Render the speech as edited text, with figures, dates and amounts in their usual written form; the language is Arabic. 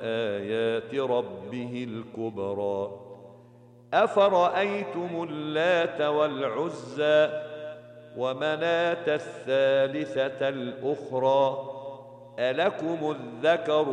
آيات ربه الكبرى أفرأيتم اللات والعزى ومناة الثالثة الأخرى ألكم الذكر